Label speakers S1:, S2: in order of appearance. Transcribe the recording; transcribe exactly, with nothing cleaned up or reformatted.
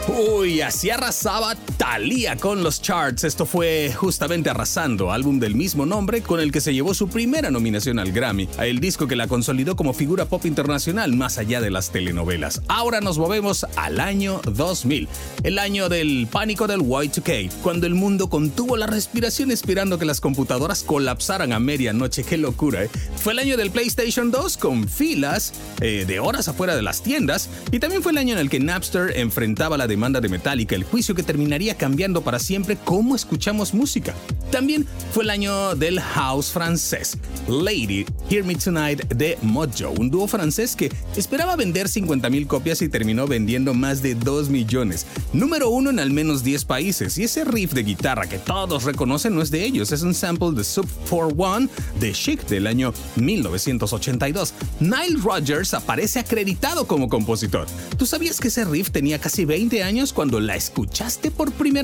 S1: Uy, así arrasaba Thalía con los charts. Esto fue justamente Arrasando, álbum del mismo nombre con el que se llevó su primera nominación al Grammy, el disco que la consolidó como figura pop internacional más allá de las telenovelas. Ahora nos movemos al año dos mil, el año del pánico del Y dos K, cuando el mundo contuvo la respiración esperando que las computadoras colapsaran a medianoche. ¡Qué locura! ¿eh? Fue el año del PlayStation dos con filas eh, de horas afuera de las tiendas, y también fue el año en el que Napster enfrentaba la demanda de Metallica, el juicio que terminaría cambiando para siempre cómo escuchamos música. También fue el año del house francés. Lady, Hear Me Tonight de Mojo, un dúo francés que esperaba vender cincuenta mil copias y terminó vendiendo más de dos millones. Número uno en al menos diez países, y ese riff de guitarra que todos reconocen no es de ellos, es un sample de Sub cuarenta y uno de Chic del año mil novecientos ochenta y dos. Nile Rodgers aparece acreditado como compositor. ¿Tú sabías que ese riff tenía casi veinte años cuando la escuchaste por primera